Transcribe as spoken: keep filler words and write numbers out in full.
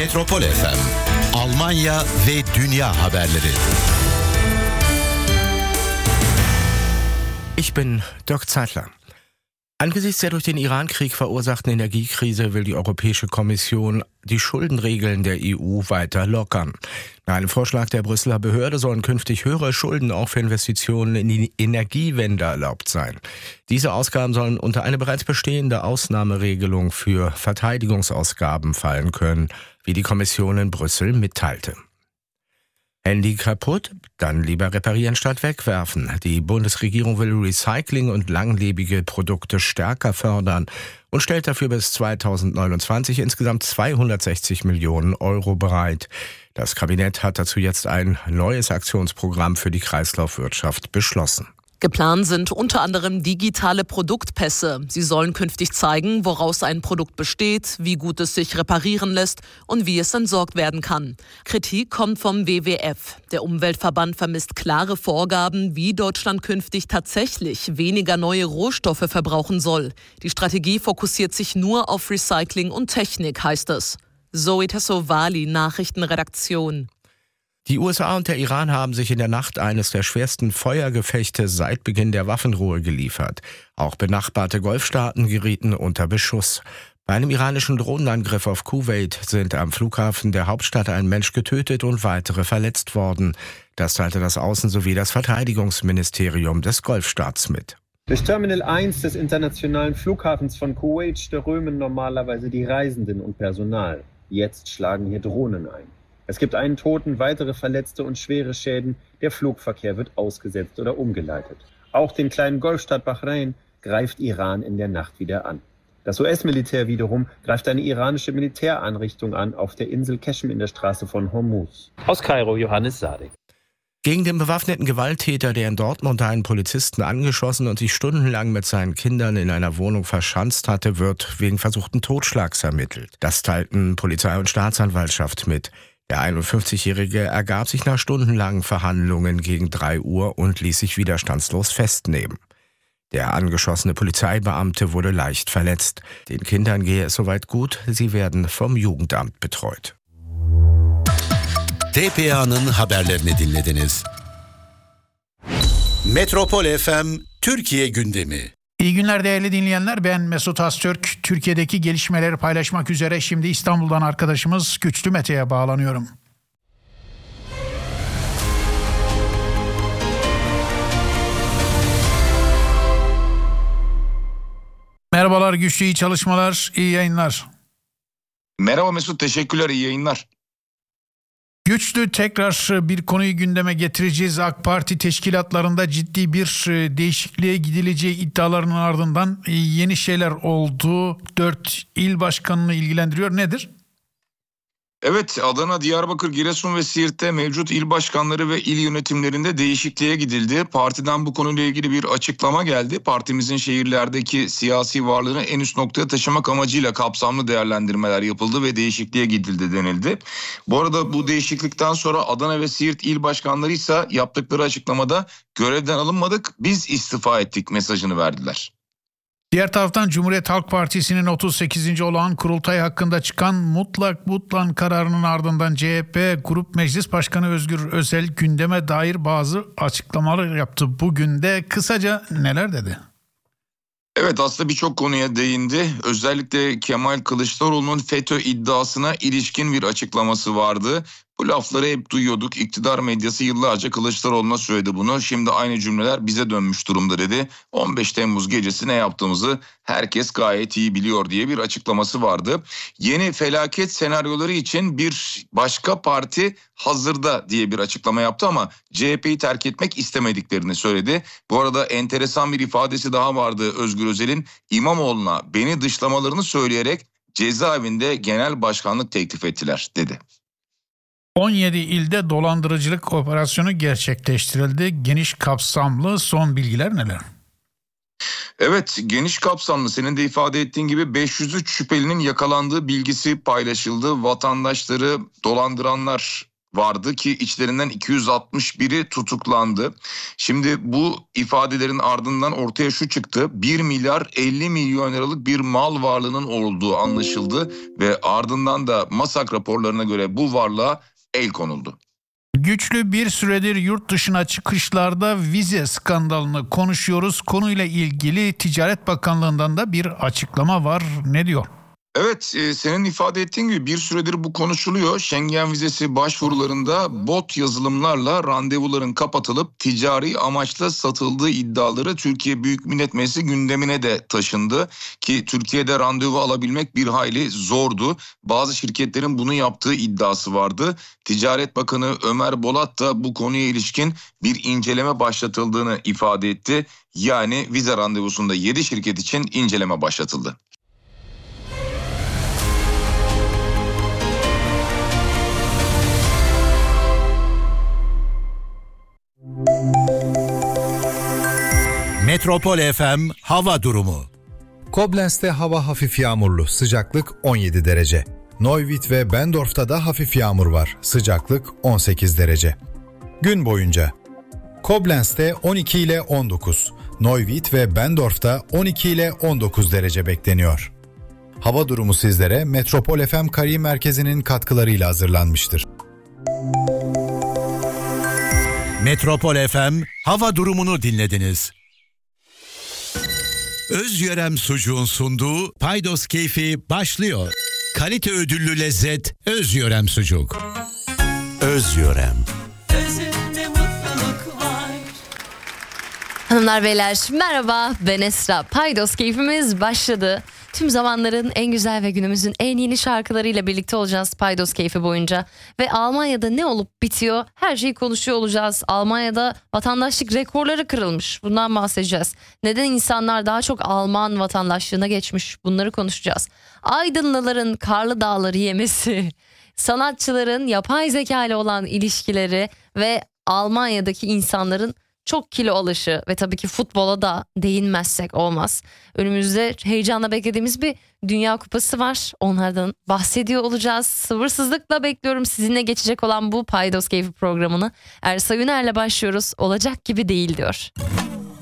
Metropol F M, Almanya ve Dünya haberleri. Ich bin Dirk Zeitler. Angesichts der durch den Iran-Krieg verursachten Energiekrise will die Europäische Kommission die Schuldenregeln der E U weiter lockern. Nach einem Vorschlag der Brüsseler Behörde sollen künftig höhere Schulden auch für Investitionen in die Energiewende erlaubt sein. Diese Ausgaben sollen unter eine bereits bestehende Ausnahmeregelung für Verteidigungsausgaben fallen können, wie die Kommission in Brüssel mitteilte. Handy kaputt? Dann lieber reparieren statt wegwerfen. Die Bundesregierung will Recycling und langlebige Produkte stärker fördern und stellt dafür bis zweitausendneunundzwanzig insgesamt zweihundertsechzig Millionen Euro bereit. Das Kabinett hat dazu jetzt ein neues Aktionsprogramm für die Kreislaufwirtschaft beschlossen. Geplant sind unter anderem digitale Produktpässe. Sie sollen künftig zeigen, woraus ein Produkt besteht, wie gut es sich reparieren lässt und wie es entsorgt werden kann. Kritik kommt vom W W F. Der Umweltverband vermisst klare Vorgaben, wie Deutschland künftig tatsächlich weniger neue Rohstoffe verbrauchen soll. Die Strategie fokussiert sich nur auf Recycling und Technik, heißt es. Zoe Tassovali, Nachrichtenredaktion. Die U S A und der Iran haben sich in der Nacht eines der schwersten Feuergefechte seit Beginn der Waffenruhe geliefert. Auch benachbarte Golfstaaten gerieten unter Beschuss. Bei einem iranischen Drohnenangriff auf Kuwait sind am Flughafen der Hauptstadt ein Mensch getötet und weitere verletzt worden. Das teilte das Außen- sowie das Verteidigungsministerium des Golfstaats mit. Durch Terminal eins des internationalen Flughafens von Kuwait strömen normalerweise die Reisenden und Personal. Jetzt schlagen hier Drohnen ein. Es gibt einen Toten, weitere Verletzte und schwere Schäden. Der Flugverkehr wird ausgesetzt oder umgeleitet. Auch den kleinen Golfstaat Bahrain greift Iran in der Nacht wieder an. Das U S-Militär wiederum greift eine iranische Militäreinrichtung an auf der Insel Qeshm in der Straße von Hormuz. Aus Kairo, Johannes Sadek. Gegen den bewaffneten Gewalttäter, der in Dortmund einen Polizisten angeschossen und sich stundenlang mit seinen Kindern in einer Wohnung verschanzt hatte, wird wegen versuchten Totschlags ermittelt. Das teilten Polizei und Staatsanwaltschaft mit. Der einundfünfzigjährige ergab sich nach stundenlangen Verhandlungen gegen drei Uhr und ließ sich widerstandslos festnehmen. Der angeschossene Polizeibeamte wurde leicht verletzt. Den Kindern gehe es soweit gut, sie werden vom Jugendamt betreut. T P A'nın haberlerini dinlediniz. Metropol F M Türkiye gündemi. İyi günler değerli dinleyenler. Ben Mesut Öztürk. Türkiye'deki gelişmeleri paylaşmak üzere şimdi İstanbul'dan arkadaşımız Güçlü Mete'ye bağlanıyorum. Merhabalar Güçlü, iyi çalışmalar, iyi yayınlar. Merhaba Mesut, teşekkürler, iyi yayınlar. Güçlü, tekrar bir konuyu gündeme getireceğiz. AK Parti teşkilatlarında ciddi bir değişikliğe gidileceği iddialarının ardından yeni şeyler oldu. Dört il başkanını ilgilendiriyor. Nedir? Evet, Adana, Diyarbakır, Giresun ve Siirt'te mevcut il başkanları ve il yönetimlerinde değişikliğe gidildi. Partiden bu konuyla ilgili bir açıklama geldi. Partimizin şehirlerdeki siyasi varlığını en üst noktaya taşımak amacıyla kapsamlı değerlendirmeler yapıldı ve değişikliğe gidildi denildi. Bu arada bu değişiklikten sonra Adana ve Siirt il başkanları ise yaptıkları açıklamada görevden alınmadık, biz istifa ettik mesajını verdiler. Diğer taraftan Cumhuriyet Halk Partisi'nin otuz sekizinci olağan kurultay hakkında çıkan mutlak butlan kararının ardından C H P Grup Meclis Başkanı Özgür Özel gündeme dair bazı açıklamalar yaptı. Bugün de kısaca neler dedi? Evet, aslında birçok konuya değindi. Özellikle Kemal Kılıçdaroğlu'nun FETÖ iddiasına ilişkin bir açıklaması vardı. Bu lafları hep duyuyorduk. İktidar medyası yıllarca Kılıçdaroğlu'na söyledi bunu. Şimdi aynı cümleler bize dönmüş durumda dedi. on beş Temmuz gecesi ne yaptığımızı herkes gayet iyi biliyor diye bir açıklaması vardı. Yeni felaket senaryoları için bir başka parti hazırda diye bir açıklama yaptı ama C H P'yi terk etmek istemediklerini söyledi. Bu arada enteresan bir ifadesi daha vardı Özgür Özel'in. İmamoğlu'na beni dışlamalarını söyleyerek cezaevinde genel başkanlık teklif ettiler dedi. on yedi ilde dolandırıcılık operasyonu gerçekleştirildi. Geniş kapsamlı, son bilgiler neler? Evet, geniş kapsamlı, senin de ifade ettiğin gibi beş yüz üç şüphelinin yakalandığı bilgisi paylaşıldı. Vatandaşları dolandıranlar vardı ki içlerinden iki yüz altmış biri tutuklandı. Şimdi bu ifadelerin ardından ortaya şu çıktı: bir milyar elli milyon liralık bir mal varlığının olduğu anlaşıldı ve ardından da MASAK raporlarına göre bu varlığa el konuldu. Güçlü bir süredir yurt dışına çıkışlarda vize skandalını konuşuyoruz. Konuyla ilgili Ticaret Bakanlığı'ndan da bir açıklama var. Ne diyor? Evet, e, senin ifade ettiğin gibi bir süredir bu konuşuluyor. Schengen vizesi başvurularında bot yazılımlarla randevuların kapatılıp ticari amaçla satıldığı iddiaları Türkiye Büyük Millet Meclisi gündemine de taşındı. Ki Türkiye'de randevu alabilmek bir hayli zordu. Bazı şirketlerin bunu yaptığı iddiası vardı. Ticaret Bakanı Ömer Bolat da bu konuya ilişkin bir inceleme başlatıldığını ifade etti. Yani vize randevusunda yedi şirket için inceleme başlatıldı. Metropol F M hava durumu. Koblentz'te hava hafif yağmurlu, sıcaklık on yedi derece. Neuwied ve Bendorf'ta da hafif yağmur var, sıcaklık on sekiz derece. Gün boyunca Koblentz'te on iki ile on dokuz, Neuwied ve Bendorf'ta on iki ile on dokuz derece bekleniyor. Hava durumu sizlere Metropol F M Kari Merkezi'nin katkılarıyla hazırlanmıştır. Metropol F M hava durumunu dinlediniz. Özyörem Sucuğun sunduğu Paydos Keyfi başlıyor. Kalite ödüllü lezzet Özyörem Sucuk. Özyörem. Özünde mutluluk var. Hanımlar beyler merhaba, ben Esra. Paydos Keyfimiz başladı. Tüm zamanların en güzel ve günümüzün en yeni şarkılarıyla birlikte olacağız Paydos Keyfi boyunca. Ve Almanya'da ne olup bitiyor her şeyi konuşuyor olacağız. Almanya'da vatandaşlık rekorları kırılmış, bundan bahsedeceğiz. Neden insanlar daha çok Alman vatandaşlığına geçmiş, bunları konuşacağız. Aydınlıların karlı dağları yemesi, sanatçıların yapay zeka ile olan ilişkileri ve Almanya'daki insanların çok kilo alışı ve tabii ki futbola da değinmezsek olmaz. Önümüzde heyecanla beklediğimiz bir Dünya Kupası var. Onlardan bahsediyor olacağız. Sabırsızlıkla bekliyorum sizinle geçecek olan bu Paydos Keyfi programını. Ersa Yüner'le başlıyoruz. Olacak gibi değil diyor.